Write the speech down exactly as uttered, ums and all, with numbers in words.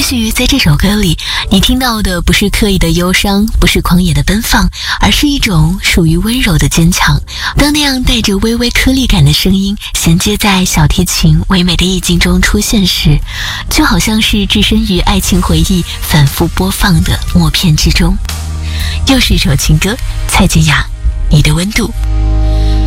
许在这首歌里，你听到的不是刻意的忧伤，不是狂野的奔放，而是一种属于温柔的坚强。当那样带着微微颗粒感的声音衔接在小提琴唯美的意境中出现时，就好像是置身于爱情回忆反复播放的默片之中。又是一首情歌，蔡健雅，你的温度。